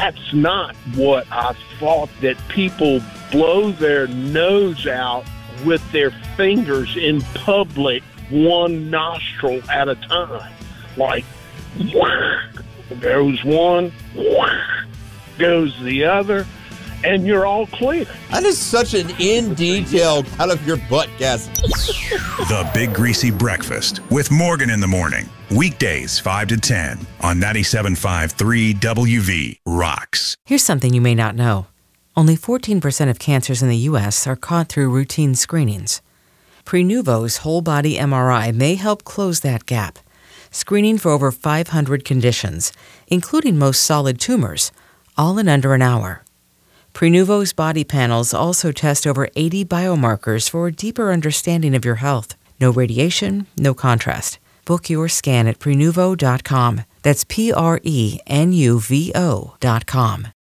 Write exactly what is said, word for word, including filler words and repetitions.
that's not what I thought, that people blow their nose out with their fingers in public, one nostril at a time. Like, whack, goes one, whack, goes the other, and you're all clear. That is such an in-detail out of your butt guess. The Big Greasy Breakfast with Morgan in the morning. Weekdays five to ten on ninety-seven point five three W V Rocks. Here's something you may not know. Only fourteen percent of cancers in the U S are caught through routine screenings. Prenuvo's whole-body M R I may help close that gap, screening for over five hundred conditions, including most solid tumors, all in under an hour. Prenuvo's body panels also test over eighty biomarkers for a deeper understanding of your health. No radiation, no contrast. Book your scan at Prenuvo dot com. That's P R E N U V O dot com.